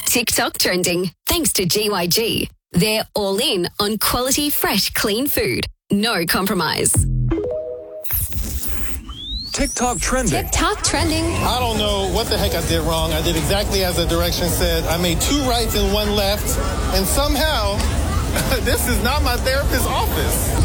TikTok trending, thanks to GYG. They're all in on quality, fresh, clean food. No compromise. TikTok trending. TikTok trending. I don't know what the heck I did wrong. I did exactly as the directions said. I made 2 rights and 1 left. And somehow, this is not my therapist's office.